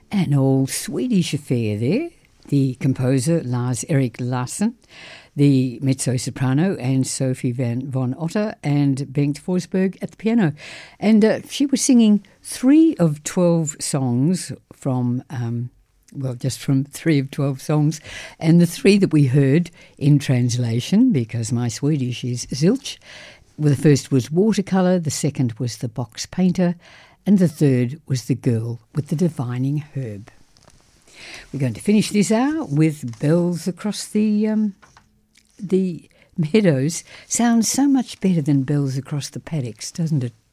An old Swedish affair there. The composer Lars-Erik Larsson, the mezzo-soprano and Sophie von Otter, and Bengt Forsberg at the piano. And she was singing 3 of 12 songs from, just from 3 of 12 songs. And the 3 that we heard in translation, because my Swedish is zilch, well, the first was Watercolour, the second was The Box Painter, and the third was The Girl with the Divining Herb. We're going to finish this hour with Bells Across the Meadows. Sounds so much better than Bells Across the Paddocks, doesn't it?